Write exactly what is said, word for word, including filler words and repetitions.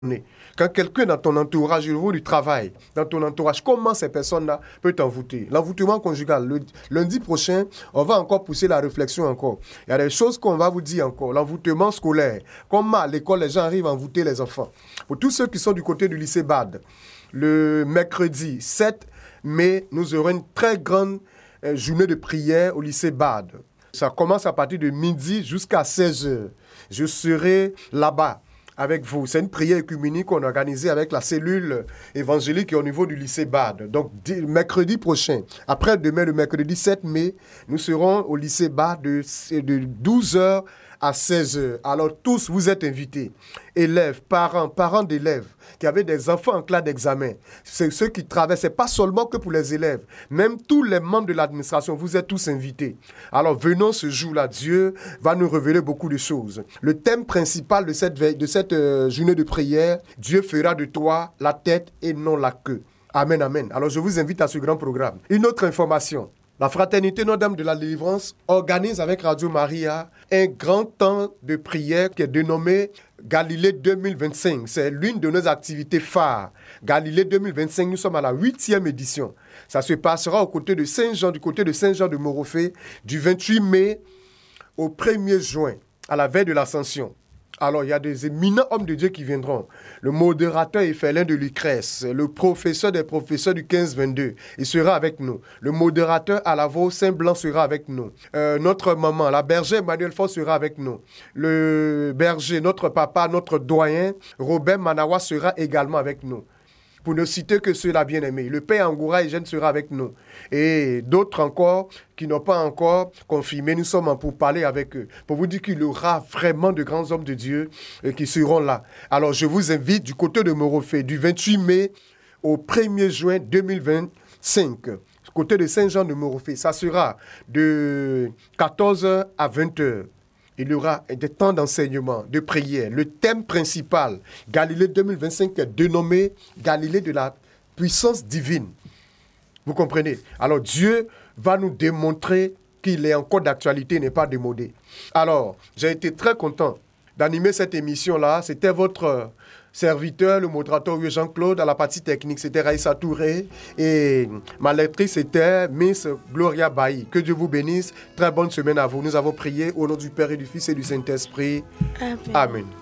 Quand quelqu'un dans ton entourage, au niveau du travail, dans ton entourage, comment ces personnes-là peuvent t'envoûter? L'envoûtement conjugal, le lundi prochain, on va encore pousser la réflexion encore. Il y a des choses qu'on va vous dire encore. L'envoûtement scolaire, comment à l'école les gens arrivent à envoûter les enfants. Pour tous ceux qui sont du côté du lycée Bade, le mercredi sept mai, nous aurons une très grande euh, journée de prière au lycée Bade. Ça commence à partir de midi jusqu'à seize heures. Je serai là-bas avec vous. C'est une prière œcuménique qu'on a organisée avec la cellule évangélique au niveau du lycée Bade. Donc, mercredi prochain, après-demain, le mercredi sept mai, nous serons au lycée Bade de, de douze heures à seize heures. Alors, tous, vous êtes invités. Élèves, parents, parents d'élèves qui avaient des enfants en classe d'examen. C'est ceux qui travaillent. Ce n'est pas seulement que pour les élèves. Même tous les membres de l'administration, vous êtes tous invités. Alors, venons ce jour-là. Dieu va nous révéler beaucoup de choses. Le thème principal de cette, veille, de cette euh, journée de prière, Dieu fera de toi la tête et non la queue. Amen, amen. Alors, je vous invite à ce grand programme. Une autre information. La Fraternité Notre-Dame de la Délivrance organise avec Radio Maria un grand temps de prière qui est dénommé Galilée deux mille vingt-cinq. C'est l'une de nos activités phares. Galilée deux mille vingt-cinq, nous sommes à la huitième édition. Ça se passera aux côtés de Saint-Jean, du côté de Saint-Jean-de-Morofé, du vingt-huit mai au premier juin, à la veille de l'Ascension. Alors, il y a des éminents hommes de Dieu qui viendront. Le modérateur Éphelin de Lucrèce, le professeur des professeurs du quinze vingt-deux, il sera avec nous. Le modérateur Alavo Saint-Blanc sera avec nous. Euh, notre maman, la bergère Emmanuel Fort sera avec nous. Le berger, notre papa, notre doyen, Robert Manawa sera également avec nous. Pour ne citer que ceux-là bien-aimés. Le père Angoura Eugène sera avec nous. Et d'autres encore qui n'ont pas encore confirmé, nous sommes pour parler avec eux. Pour vous dire qu'il y aura vraiment de grands hommes de Dieu qui seront là. Alors je vous invite du côté de Morofé, du vingt-huit mai au premier juin deux mille vingt-cinq. Du côté de Saint-Jean de Morofé, ça sera de quatorze heures à vingt heures. Il y aura des temps d'enseignement, de prière. Le thème principal, Galilée deux mille vingt-cinq, est dénommé Galilée de la puissance divine. Vous comprenez? Alors Dieu va nous démontrer qu'il est encore d'actualité, n'est pas démodé. Alors, j'ai été très content d'animer cette émission-là. C'était votre serviteur, le modérateur Jean-Claude. À la partie technique, c'était Raïssa Touré. Et ma lectrice, c'était Miss Gloria Bailly. Que Dieu vous bénisse. Très bonne semaine à vous. Nous avons prié au nom du Père et du Fils et du Saint-Esprit. Amen. Amen.